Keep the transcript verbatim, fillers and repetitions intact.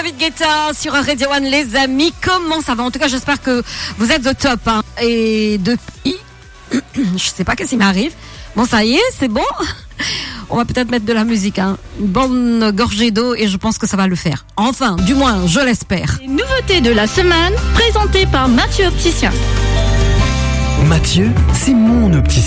David Guetta sur Radio One, les amis. Comment ça va? En tout cas, j'espère que vous êtes au top. Hein. Et depuis, je sais pas qu'est-ce qui m'arrive. Bon, ça y est, c'est bon. On va peut-être mettre de la musique, hein. Une bonne gorgée d'eau et je pense que ça va le faire. Enfin, du moins, je l'espère. Les nouveautés de la semaine, présentées par Mathieu Opticien. Mathieu, c'est mon opticien.